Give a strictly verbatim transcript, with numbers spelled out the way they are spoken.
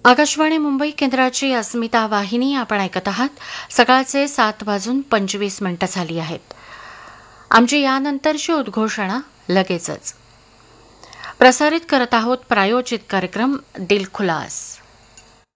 आकाशवाणी मुंबई केंद्राची अस्मिता वाहिनी आपण ऐकत आहात. सकाळचे सात वाजून पंचवीस मिनिटं झाली आहेत. आमची यानंतरची उद्घोषणा लगेचच. प्रसारित करत आहोत प्रायोजित कार्यक्रम दिल खुलास.